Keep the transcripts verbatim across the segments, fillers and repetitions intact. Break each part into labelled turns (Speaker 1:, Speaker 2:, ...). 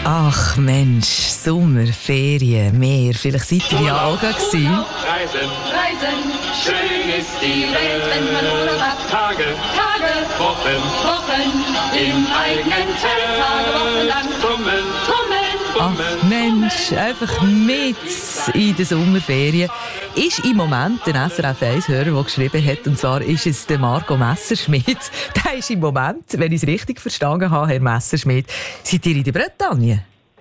Speaker 1: Ach Mensch, Sommer, Ferien, Meer, vielleicht seid ihr ja auch gewesen.
Speaker 2: Reisen, Reisen, schön ist die Welt, wenn man Urlaub hat. Tage, Tage, Wochen, Wochen, im eigenen Zelt. Tage, Wochen lang, tummeln, tummeln,
Speaker 1: Ach Mensch, einfach mit in der Sommerferien ist im Moment ein S R F eins-Hörer, der geschrieben hat, und zwar ist es der Marco Messerschmidt. Der ist im Moment, wenn ich es richtig verstanden habe, Herr Messerschmidt, seid ihr in der Bretagne?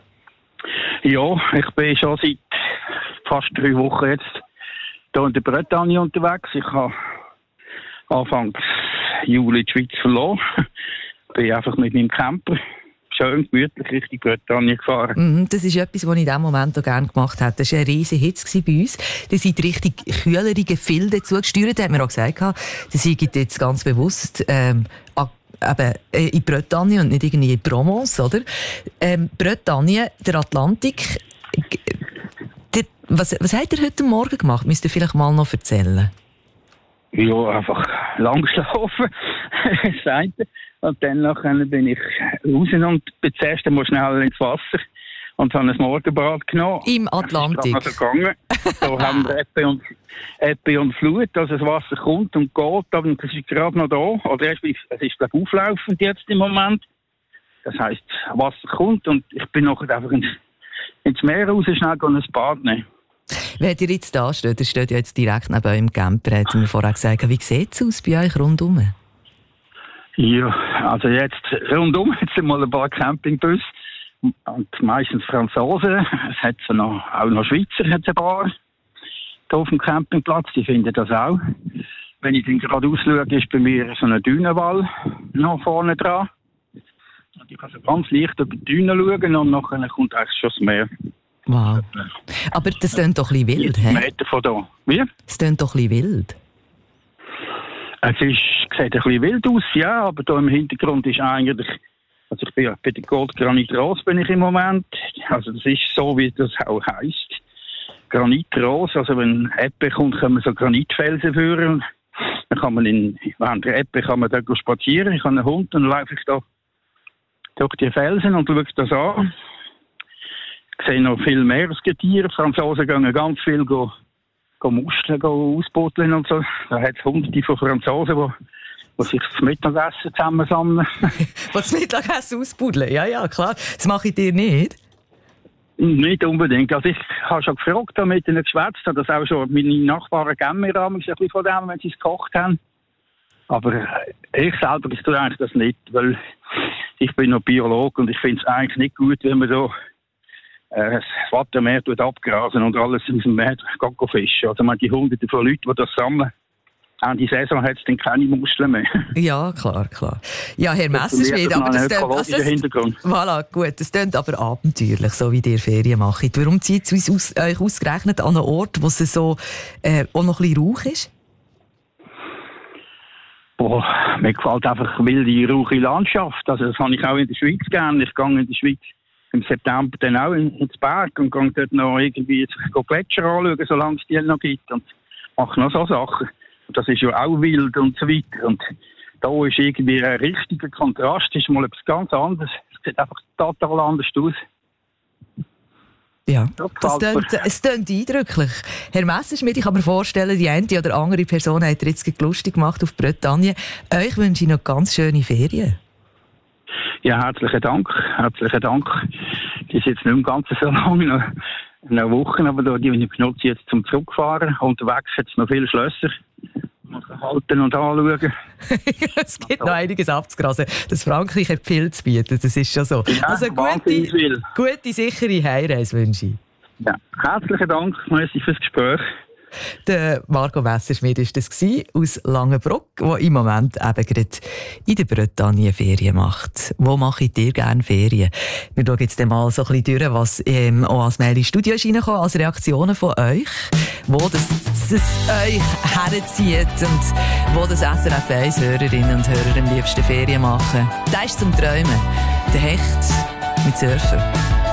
Speaker 3: Ja, ich bin schon seit fast drei Wochen jetzt hier in der Bretagne unterwegs. Ich habe Anfang Juli die Schweiz verloren. Bin einfach mit meinem Camper schön gemütlich Richtung Bretagne gefahren.
Speaker 1: Mm, das ist etwas, was ich in diesem Moment auch gerne gemacht habe. Das war eine riesige Hitze bei uns. Da sind richtig kühlere Gefilde zugesteuert. Da hat man auch gesagt, das sei jetzt ganz bewusst ähm, eben, äh, in Bretagne und nicht irgendwie in Provence, oder? Ähm, Bretagne, der Atlantik. Der, was, was habt ihr heute Morgen gemacht? Müsst ihr vielleicht mal noch erzählen?
Speaker 3: Ja, einfach lang geschlafen. Das eine. Und dann nachher bin ich raus und bin zuerst einmal schnell ins Wasser und habe ein Morgenbad genommen.
Speaker 1: Im Atlantik?
Speaker 3: Also gegangen. So haben wir Ebbe und, Ebbe und Flut, also das Wasser kommt und geht, aber das ist gerade noch da. Oder es ist, es ist glaube ich, auflaufend jetzt im Moment. Das heisst, Wasser kommt und ich bin nachher einfach ins, ins Meer raus, schnell ein Bad nehmen.
Speaker 1: Wenn ihr jetzt da steht, ihr steht ja jetzt direkt neben eurem Camper, hat mir vorher gesagt, wie sieht es aus bei euch rundum?
Speaker 3: Ja, also jetzt rundum hat es mal ein paar Campingbusse und meistens Franzosen. Es hat so noch, auch noch Schweizer hat es ein paar hier auf dem Campingplatz, die finden das auch. Wenn ich dann gerade ausschaue, ist bei mir so ein Dünenwall noch vorne dran. Und ich kann so ganz leicht über die Dünen schauen und nachher kommt eigentlich schon das Meer.
Speaker 1: Wow. Aber das klingt doch ein bisschen wild, hä?
Speaker 3: Meter von da. Wie?
Speaker 1: Das klingt doch ein bisschen wild.
Speaker 3: Es ist, sieht ein bisschen wild aus, ja, aber da im Hintergrund ist eigentlich, also ich bin ja bei der Goldgranitrose bin ich im Moment, also das ist so, wie das auch heisst. Granitrose, also wenn Ebbe kommt, können wir so Granitfelsen führen. Dann kann man in, während der Ebbe kann man da spazieren, ich habe einen Hund, dann laufe ich da durch die Felsen und schaue das an. Ich sehe noch viel Meeresgetiere, die Franzosen gehen ganz viel go, go Muscheln go ausbuddeln und so. Da hat es hunderte von Franzosen, die, die sich das Mittagessen zusammensammeln.
Speaker 1: Was das Mittagessen ausbuddeln? Ja, ja, klar. Das mache ich dir nicht.
Speaker 3: Nicht unbedingt. Also ich habe schon gefragt, mit ihnen geschwätzt, dass auch schon meine Nachbarn geben mir ein bisschen von dem, wenn sie es gekocht haben. Aber ich selber das tue eigentlich das nicht, weil ich bin noch Biologe und ich finde es eigentlich nicht gut, wenn man so äh, das Wattenmeer abgrasen und alles aus dem Meer fischen. Also man die Hunderte von Leuten, die das sammeln. An die Saison hat es dann keine Muscheln mehr.
Speaker 1: Ja, klar, klar. Ja, Herr Messerschmidt, aber das klingt... Also das,
Speaker 3: Hintergrund.
Speaker 1: Voilà, gut, das klingt aber abenteuerlich, so wie ihr Ferien macht. Warum zieht es aus, euch ausgerechnet an einen Ort, wo es so äh, auch noch ein bisschen Rauch ist?
Speaker 3: Boah, mir gefällt einfach wilde, rauchige Landschaft. Also das habe ich auch in der Schweiz gerne. Ich gehe in der Schweiz im September dann auch ins Berg und gehe dort noch irgendwie Gletscher anschauen, solange es die noch gibt. Und mache noch so Sachen. Und das ist ja auch wild und so weiter. Und da ist irgendwie ein richtiger Kontrast. Das ist mal etwas ganz anderes. Es sieht einfach total anders aus.
Speaker 1: Ja, das klingt, es klingt eindrücklich. Herr Messerschmidt, ich kann mir vorstellen, die eine oder andere Person hat ihr jetzt lustig gemacht auf Bretagne. Euch wünsche ich noch ganz schöne Ferien.
Speaker 3: Ja, herzlichen Dank. Herzlichen Dank. Die ist jetzt nicht mehr ganz so lange, eine Woche, aber die benutze ich jetzt zum Zurückfahren. Unterwegs hat es noch viele Schlösser. Man kann halten und anschauen.
Speaker 1: Es gibt noch einiges abzugrasen. Das Frankreich hat viel zu bieten, das ist schon so.
Speaker 3: Ja,
Speaker 1: also gute, gute, sichere Heimreise wünsche ich.
Speaker 3: Ja, herzlichen Dank, merci fürs Gespräch.
Speaker 1: Der Marco Messerschmidt war das aus Langenbruck, der im Moment eben gerade in der Bretagne Ferien macht. Wo mache ich gerne Ferien? Wir schauen jetzt mal so ein bisschen durch, was ähm, auch als Mail ins Studio ist reingekommen, als Reaktionen von euch, wo das, das euch herzieht und wo das S R F eins Hörerinnen und Hörer am liebsten Ferien machen. Das ist zum Träumen. Der Hecht mit Surfen.